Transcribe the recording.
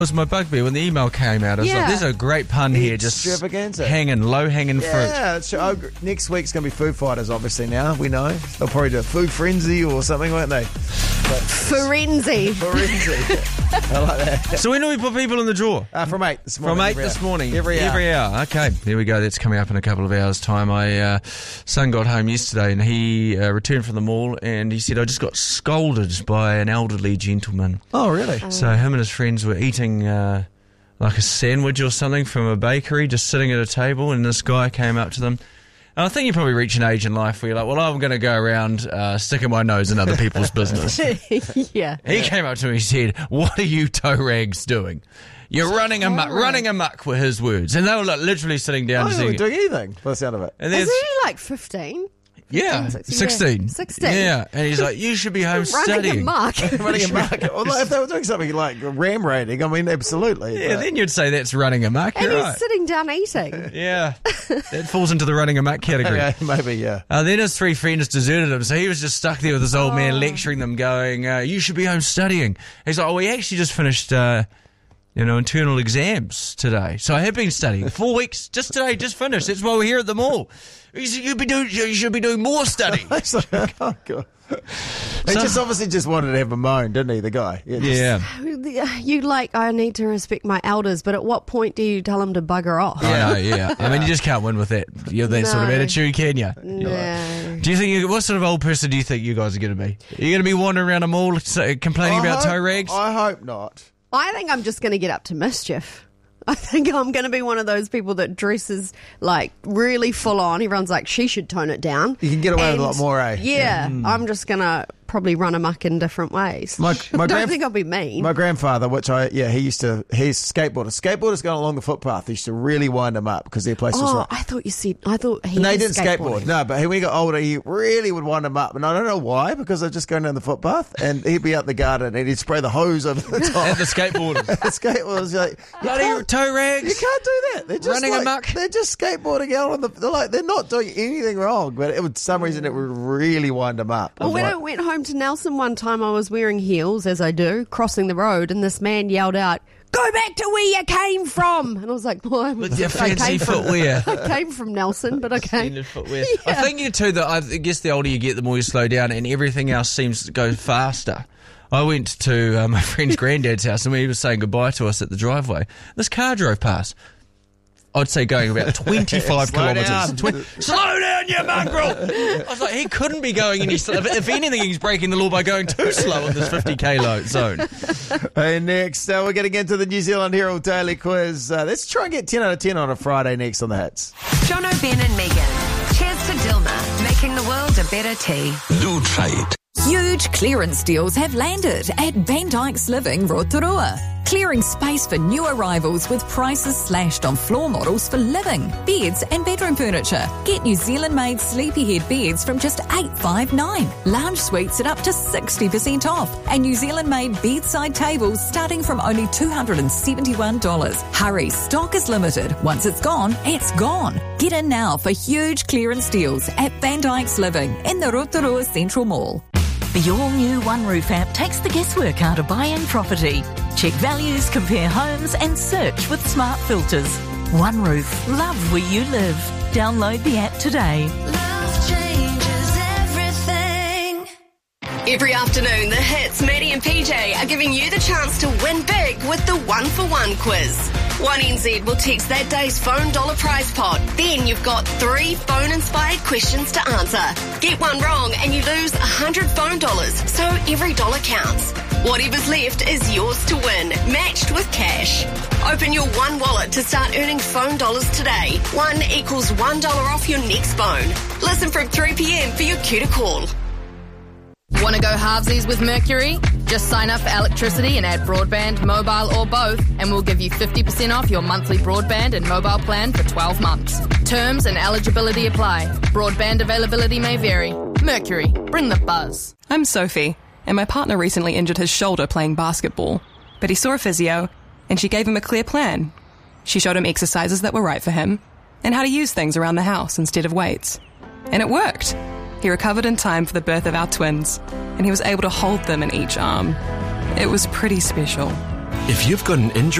was my bugbear when the email came out. I was like, there's a great pun here, just low-hanging fruit. Yeah, next week's going to be Foo Fighters, obviously, now. We know. They'll probably do a Food Frenzy or something, won't they? Forenzy. I like that. So when do we put people in the draw? From 8 this morning. From 8 this morning. Every hour. Okay, there we go. That's coming up in a couple of hours' time. My son got home yesterday and he returned from the mall and he said, I just got scolded by an elderly gentleman. Oh, really? So him and his friends were eating like a sandwich or something from a bakery, just sitting at a table, and this guy came up to them. And I think you probably reach an age in life where you're like, well, I'm going to go around sticking my nose in other people's business. Yeah. He came up to me and said, what are you toe rags doing? You're running amok were his words. And they were like literally sitting down. I wasn't doing anything by the sound of it. And is he like 15? Yeah, 16. 16. Yeah, and he's like, you should be home studying. Running amok. Although if they were doing something like ram raiding, I mean, absolutely. Yeah, then you'd say that's running amok. And You're he's sitting down eating. Yeah, that falls into the running amok category. Okay, maybe, yeah. Then his 3 friends deserted him, so he was just stuck there with this old man lecturing them, going, you should be home studying. He's like, we actually just finished... internal exams today. So I have been studying 4 weeks, just today, just finished. That's why we're here at the mall. You should be doing more studying. Oh, God. He just obviously wanted to have a moan, didn't he, the guy? Yeah. I need to respect my elders, but at what point do you tell him to bugger off? Yeah. I mean, you just can't win with that. You're that sort of attitude, can you? No. Do you think what sort of old person do you think you guys are going to be? Are you going to be wandering around a mall complaining about toe rags? I hope not. I think I'm just going to get up to mischief. I think I'm going to be one of those people that dresses like really full on. Everyone's like, she should tone it down. You can get away with a lot more, eh? Yeah. I'm just going to probably run amok in different ways. I don't think I'll be mean. My grandfather, he's skateboarders going along the footpath. He used to really wind them up because their place was right. I thought he No, he didn't skateboard. No, but when he got older, he really would wind them up. And I don't know why, because they're just going down the footpath and he'd be out in the garden and he'd spray the hose over the top. And the skateboarders. The skateboarders, like, bloody toe rags. You can't do that. They're just running amok. They're just skateboarding out on they're not doing anything wrong, but for some reason it would really wind them up. Well, when I went home to Nelson one time, I was wearing heels, as I do, crossing the road, and this man yelled out, "Go back to where you came from!" And I was like, well, with your fancy footwear. I came from Nelson, but okay. Standard footwear. Yeah. I think too that I guess the older you get, the more you slow down, and everything else seems to go faster. I went to my friend's granddad's house, and when he was saying goodbye to us at the driveway, this car drove past. I'd say going about 25 kilometres. Slow down, you mongrel! I was like, he couldn't be going any slower. If anything, he's breaking the law by going too slow in this 50k zone. Hey, next, we're getting into the New Zealand Herald Daily Quiz. Let's try and get 10 out of 10 on a Friday next on the hits. Jono, Ben and Megan. Cheers to Dilma, making the world a better tea. Lutrate. Huge clearance deals have landed at Van Dyke's Living Rotorua. Clearing space for new arrivals with prices slashed on floor models for living, beds and bedroom furniture. Get New Zealand-made Sleepyhead beds from just $859. Lounge suites at up to 60% off. And New Zealand-made bedside tables starting from only $271. Hurry, stock is limited. Once it's gone, it's gone. Get in now for huge clearance deals at Van Dyke's Living in the Rotorua Central Mall. The all-new OneRoof app takes the guesswork out of buying property. Check values, compare homes and search with smart filters. OneRoof, love where you live. Download the app today. Love changes everything. Every afternoon, the hits, Maddie and PJ are giving you the chance to win big with the 1-for-1 quiz. 1NZ will text that day's phone dollar prize pot. Then you've got 3 phone-inspired questions to answer. Get one wrong and you lose 100 phone dollars, so every dollar counts. Whatever's left is yours to win, matched with cash. Open your One wallet to start earning phone dollars today. 1 equals $1 off your next phone. Listen from 3 p.m. for your cue to call. Want to go halvesies with Mercury? Just sign up for electricity and add broadband, mobile or both, and we'll give you 50% off your monthly broadband and mobile plan for 12 months. Terms and eligibility apply. Broadband availability may vary. Mercury, bring the buzz. I'm Sophie, and my partner recently injured his shoulder playing basketball. But he saw a physio, and she gave him a clear plan. She showed him exercises that were right for him, and how to use things around the house instead of weights. And it worked. He recovered in time for the birth of our twins, and he was able to hold them in each arm. It was pretty special. If you've got an injury